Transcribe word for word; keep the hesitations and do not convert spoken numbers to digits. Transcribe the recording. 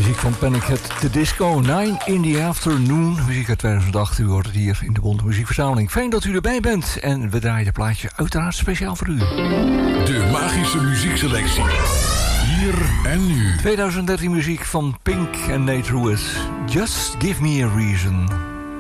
Muziek van Panic at the Disco, nine in the Afternoon. Muziek uit tweeduizend acht, u hoort het hier in de Bonte Muziekverzameling. Fijn dat u erbij bent en we draaien het plaatje uiteraard speciaal voor u. De magische muziekselectie. Hier en nu. tweeduizend dertien muziek van Pink en Nate Ruess. Just Give Me a Reason.